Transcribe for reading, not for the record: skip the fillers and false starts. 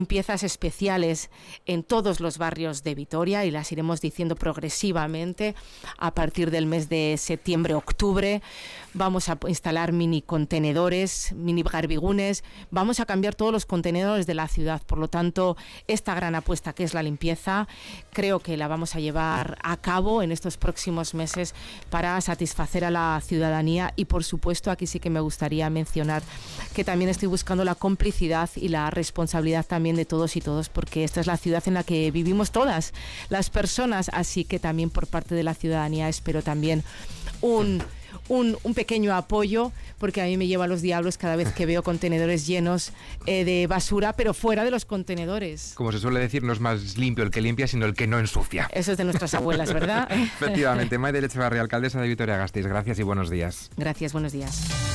limpiezas especiales en todos los barrios de Vitoria y las iremos diciendo progresivamente a partir del mes de septiembre-octubre. Vamos a instalar mini contenedores, mini garbigunes, vamos a cambiar todos los contenedores de la ciudad. Por lo tanto, esta gran apuesta que es la limpieza, creo que la vamos a llevar a cabo en estos próximos meses para satisfacer a la ciudadanía y, por supuesto, aquí sí que me gustaría mencionar que también estoy buscando la complicidad y la responsabilidad también de todos y todos, porque esta es la ciudad en la que vivimos todas las personas, así que también por parte de la ciudadanía espero también un pequeño apoyo, porque a mí me lleva a los diablos cada vez que veo contenedores llenos de basura, pero fuera de los contenedores. Como se suele decir, no es más limpio el que limpia, sino el que no ensucia. Eso es de nuestras abuelas, ¿verdad? Efectivamente. Maider Etxebarria, alcaldesa de Vitoria-Gasteiz, gracias y buenos días. Gracias, buenos días.